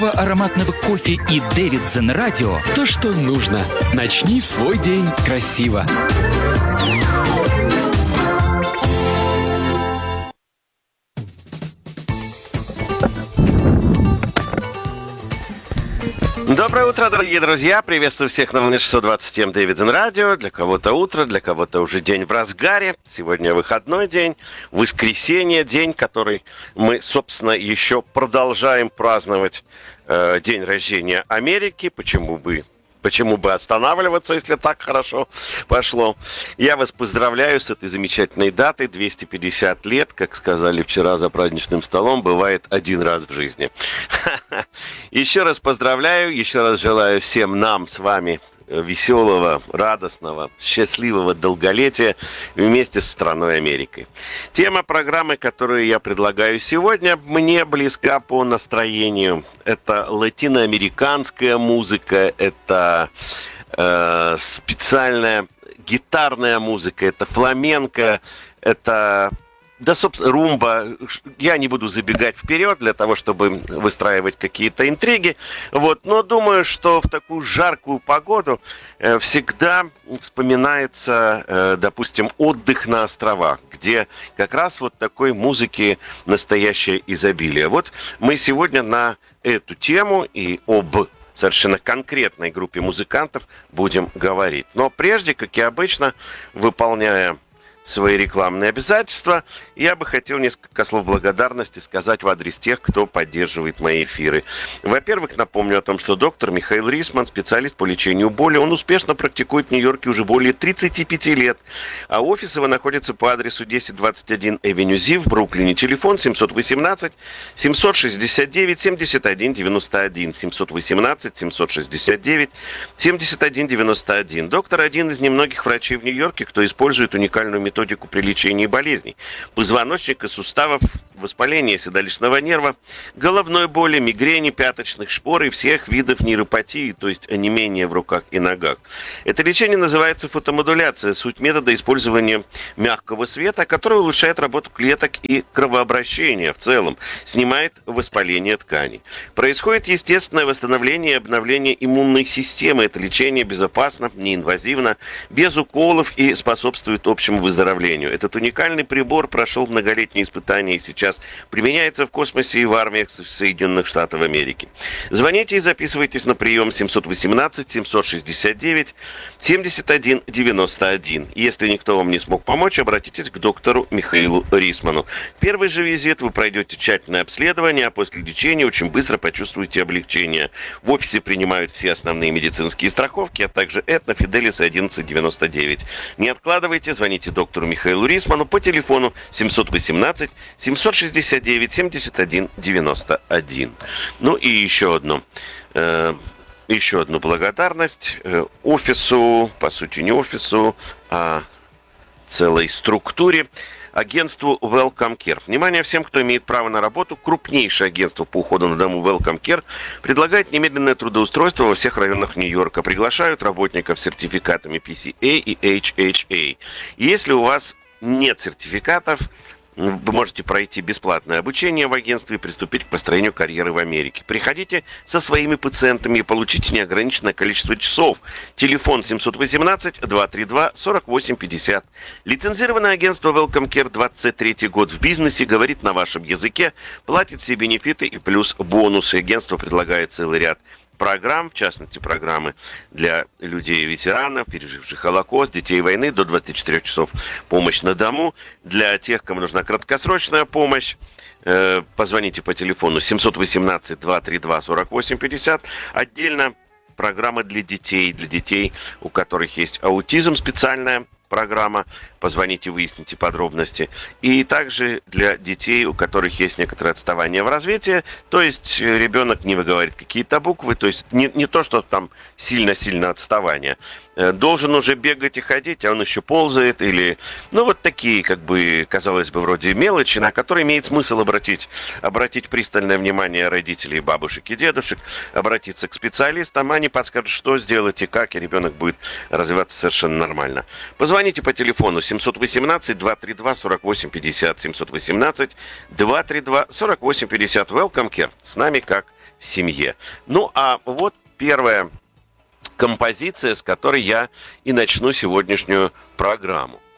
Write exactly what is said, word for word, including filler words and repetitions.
ароматного кофе и Дэвидсон радио — то, что нужно. Начни свой день красиво. Доброе утро, дорогие друзья! Приветствую всех на волне шестьсот двадцать семь Дэвидсон радио. Для кого-то утро, для кого-то уже день в разгаре. Сегодня выходной день, воскресенье, день, который мы, собственно, еще продолжаем праздновать. Э, день рождения Америки. Почему бы, почему бы останавливаться, если так хорошо пошло? Я вас поздравляю с этой замечательной датой. двести пятьдесят лет, как сказали вчера за праздничным столом, бывает один раз в жизни. Еще раз поздравляю, еще раз желаю всем нам с вами веселого, радостного, счастливого долголетия вместе с страной Америкой. Тема программы, которую я предлагаю сегодня, мне близка по настроению. Это латиноамериканская музыка, это э, специальная гитарная музыка, это фламенко, это... Да, собственно, румба. Я не буду забегать вперед для того, чтобы выстраивать какие-то интриги. Вот. Но думаю, что в такую жаркую погоду э, всегда вспоминается, э, допустим, отдых на островах, где как раз вот такой музыки настоящее изобилие. Вот мы сегодня на эту тему и об совершенно конкретной группе музыкантов будем говорить. Но прежде, как и обычно, выполняя свои рекламные обязательства, я бы хотел несколько слов благодарности сказать в адрес тех, кто поддерживает мои эфиры. Во-первых, напомню о том, что доктор Михаил Рисман, специалист по лечению боли, он успешно практикует в Нью-Йорке уже более тридцати пяти лет, а офис его находится по адресу десять двадцать один Эвеню Зи в Бруклине. Телефон семь один восемь семь шесть девять семь один девять один, семь один восемь семь шесть девять семь один девять один. Доктор один из немногих врачей в Нью-Йорке, кто использует уникальную методику методику при лечении болезней позвоночника, суставов, воспаления седалищного нерва, головной боли, мигрени, пяточных шпор и всех видов нейропатии, то есть онемения в руках и ногах. Это лечение называется фотомодуляция, суть метода использования мягкого света, который улучшает работу клеток и кровообращение в целом, снимает воспаление тканей. Происходит естественное восстановление и обновление иммунной системы. Это лечение безопасно, неинвазивно, без уколов и способствует общему выздоровлению. Этот уникальный прибор прошел многолетние испытания и сейчас применяется в космосе и в армиях Соединенных Штатов Америки. Звоните и записывайтесь на прием семь один восемь семь шесть девять семь один девять один. Если никто вам не смог помочь, обратитесь к доктору Михаилу Рисману. Первый же визит вы пройдете тщательное обследование, а после лечения очень быстро почувствуете облегчение. В офисе принимают все основные медицинские страховки, а также Этно, Фиделис и одиннадцать девяносто девять. Не откладывайте, звоните доктору Михаилу Рисману по телефону семь один восемь семь шесть девять семь один девять один. Ну и еще одно. Э, еще одну благодарность э, офису, по сути не офису, а целой структуре. Агентству Welcome Care. Внимание всем, кто имеет право на работу. Крупнейшее агентство по уходу на дому Welcome Care предлагает немедленное трудоустройство во всех районах Нью-Йорка. Приглашают работников с сертификатами пи си эй и эйч эйч эй. Если у вас нет сертификатов, вы можете пройти бесплатное обучение в агентстве и приступить к построению карьеры в Америке. Приходите со своими пациентами и получите неограниченное количество часов. Телефон семь один восемь два три два сорок восемь пятьдесят. Лицензированное агентство Welcome Care, двадцать третий год в бизнесе, говорит на вашем языке, платит все бенефиты и плюс бонусы. Агентство предлагает целый ряд программ, в частности, программы для людей-ветеранов, переживших Холокост, детей войны, до двадцати четырёх часов помощь на дому. Для тех, кому нужна краткосрочная помощь, э, позвоните по телефону семь один восемь два три два сорок восемь пятьдесят. Отдельно программа для детей, для детей, у которых есть аутизм, специальная программа. Позвоните, выясните подробности. И также для детей, у которых есть некоторое отставание в развитии, то есть ребенок не выговаривает какие-то буквы, то есть не, не то, что там сильно-сильно отставание. Должен уже бегать и ходить, а он еще ползает, или, ну, вот такие, как бы, казалось бы, вроде мелочи, на которые имеет смысл обратить, обратить пристальное внимание родителей, бабушек и дедушек, обратиться к специалистам, они подскажут, что сделать и как, и ребенок будет развиваться совершенно нормально. Позвоните по телефону семь один восемь два три два сорок восемь пятьдесят, семь один восемь два три два сорок восемь пятьдесят. Welcome Care. С нами как в семье. Ну, а вот первая композиция, с которой я и начну сегодняшнюю программу.